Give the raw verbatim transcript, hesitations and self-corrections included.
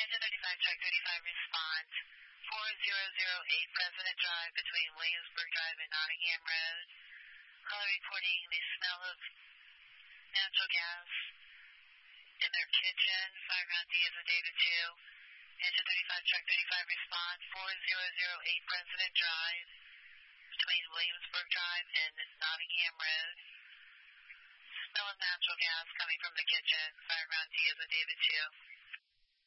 Engine thirty-five, truck thirty-five, response. four zero zero eight President Drive between Williamsburg Drive and Nottingham Road. Caller reporting the smell of natural gas in their kitchen. Fireground D as in David two. Engine thirty-five, truck thirty-five, response. four zero zero eight President Drive between Williamsburg Drive and Nottingham Road. Smell of natural gas coming from the kitchen. Fireground D as in David two.